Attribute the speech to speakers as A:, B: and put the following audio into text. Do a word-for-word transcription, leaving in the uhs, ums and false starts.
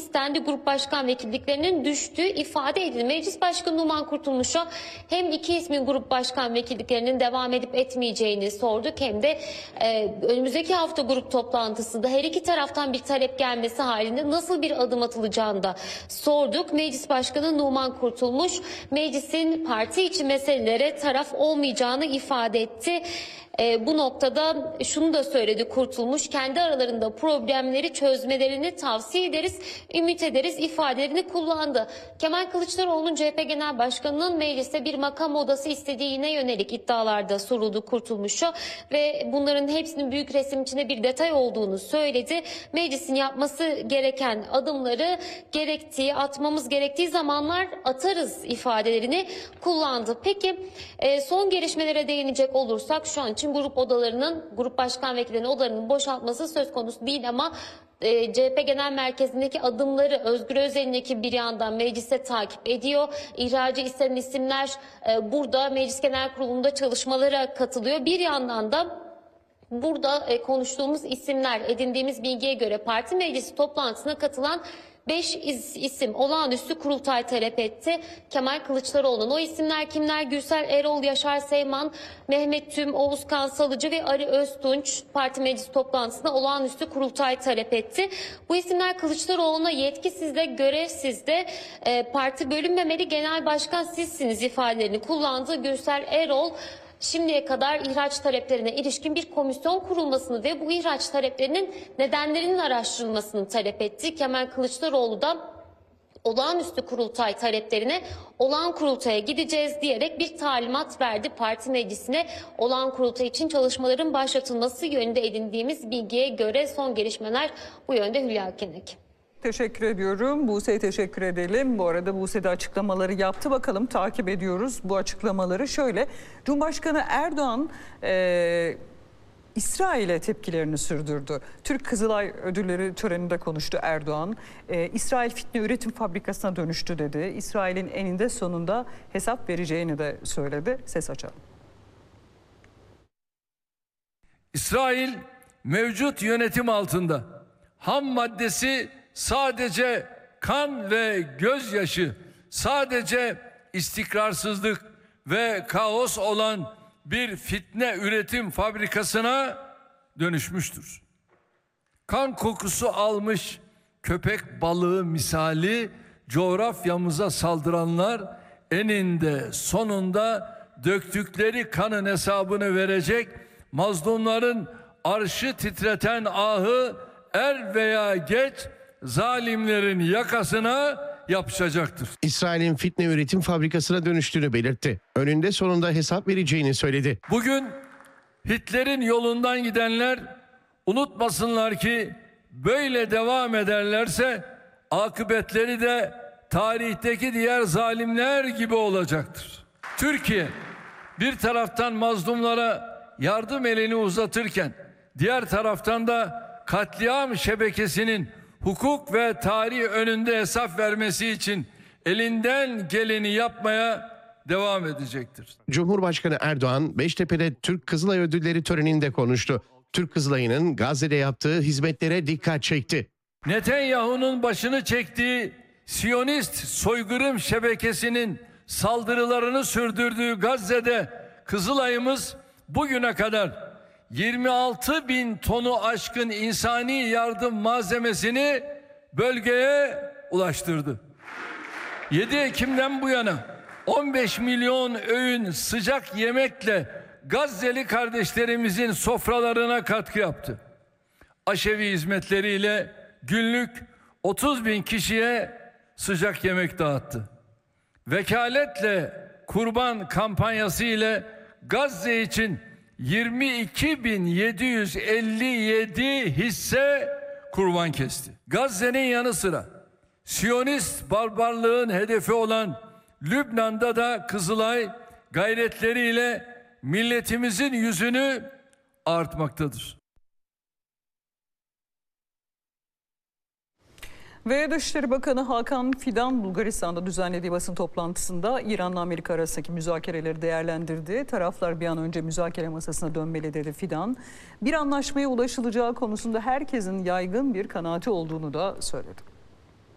A: istendi. Grup başkan vekilliklerinin düştüğü ifade edildi. Meclis Başkanı Numan Kurtulmuş'a hem iki ismin grup başkan vekilliklerinin devam edip etmeyeceğini sorduk, hem de e, önümüzdeki hafta grup toplantısında her iki taraftan bir talep gelmesi halinde nasıl bir adım atılacağını da sorduk. Meclis Başkanı Numan Kurtulmuş meclisin parti içi meselelere taraf olmayacağını ifade etti. E, bu noktada şunu da söyledi Kurtulmuş, kendi aralarında problemleri çözmelerini tavsiye ederiz, ümit ederiz ifadelerini kullandı. Kemal Kılıçdaroğlu'nun C H P Genel Başkanı'nın mecliste bir makam odası istediğine yönelik iddialarda soruldu Kurtulmuş'a ve bunların hepsinin büyük resim içinde bir detay olduğunu söyledi. Meclisin yapması gereken adımları gerektiği, atmamız gerektiği zamanlar atarız ifadelerini kullandı. Peki e, son gelişmelere değinecek olursak şu an için grup odalarının, grup başkan vekillerinin odalarının boşaltması söz konusu değil ama e, C H P Genel Merkezi'ndeki adımları Özgür Özel'in ekibi bir yandan mecliste takip ediyor. İhracı istenen isimler e, burada Meclis Genel Kurulu'nda çalışmalara katılıyor. Bir yandan da burada e, konuştuğumuz isimler, edindiğimiz bilgiye göre parti meclisi toplantısına katılan beş isim olağanüstü kurultay talep etti Kemal Kılıçdaroğlu'nun. O isimler kimler? Gürsel Erol, Yaşar Seyman, Mehmet Tüm, Oğuzkan Salıcı ve Ali Öztunç parti meclis toplantısında olağanüstü kurultay talep etti. Bu isimler Kılıçdaroğlu'na yetkisizde, görevsizde e, parti bölünmemeli, genel başkan sizsiniz ifadelerini kullandı. Gürsel Erol, şimdiye kadar ihraç taleplerine ilişkin bir komisyon kurulmasını ve bu ihraç taleplerinin nedenlerinin araştırılmasını talep etti. Kemal Kılıçdaroğlu da olağanüstü kurultay taleplerine olağan kurultaya gideceğiz diyerek bir talimat verdi parti meclisine. Olağan kurultay için çalışmaların başlatılması yönünde edindiğimiz bilgiye göre son gelişmeler bu yönde. Hülya Kenek.
B: Teşekkür ediyorum. Buse'ye teşekkür edelim. Bu arada Buse de açıklamaları yaptı. Bakalım takip ediyoruz bu açıklamaları. Şöyle, Cumhurbaşkanı Erdoğan e, İsrail'e tepkilerini sürdürdü. Türk Kızılay Ödülleri töreninde konuştu Erdoğan. E, İsrail fitne üretim fabrikasına dönüştü dedi. İsrail'in eninde sonunda hesap vereceğini de söyledi. Ses açalım.
C: İsrail mevcut yönetim altında ham maddesi sadece kan ve gözyaşı, sadece istikrarsızlık ve kaos olan bir fitne üretim fabrikasına dönüşmüştür. Kan kokusu almış köpek balığı misali coğrafyamıza saldıranlar eninde sonunda döktükleri kanın hesabını verecek, mazlumların arşı titreten ahı er veya geç zalimlerin yakasına yapışacaktır.
D: İsrail'in fitne üretim fabrikasına dönüştüğünü belirtti. Önünde sonunda hesap vereceğini söyledi.
C: Bugün Hitler'in yolundan gidenler unutmasınlar ki böyle devam ederlerse akıbetleri de tarihteki diğer zalimler gibi olacaktır. Türkiye bir taraftan mazlumlara yardım elini uzatırken diğer taraftan da katliam şebekesinin hukuk ve tarih önünde hesap vermesi için elinden geleni yapmaya devam edecektir.
D: Cumhurbaşkanı Erdoğan Beştepe'de Türk Kızılay Ödülleri töreninde konuştu. Türk Kızılay'ın Gazze'de yaptığı hizmetlere dikkat çekti.
C: Netanyahu'nun başını çektiği Siyonist soykırım şebekesinin saldırılarını sürdürdüğü Gazze'de Kızılay'ımız bugüne kadar yirmi altı bin tonu aşkın insani yardım malzemesini bölgeye ulaştırdı. yedi Ekim'den bu yana on beş milyon öğün sıcak yemekle Gazze'li kardeşlerimizin sofralarına katkı yaptı. Aşevi hizmetleriyle günlük otuz bin kişiye sıcak yemek dağıttı. Vekaletle kurban kampanyası ile Gazze için yirmi iki bin yedi yüz elli yedi hisse kurban kesti. Gazze'nin yanı sıra Siyonist barbarlığın hedefi olan Lübnan'da da Kızılay gayretleriyle milletimizin yüzünü artmaktadır.
B: Ve Dışişleri Bakanı Hakan Fidan Bulgaristan'da düzenlediği basın toplantısında İran'la Amerika arasındaki müzakereleri değerlendirdi. Taraflar bir an önce müzakere masasına dönmeli dedi Fidan. Bir anlaşmaya ulaşılacağı konusunda herkesin yaygın bir kanaati olduğunu da söyledi.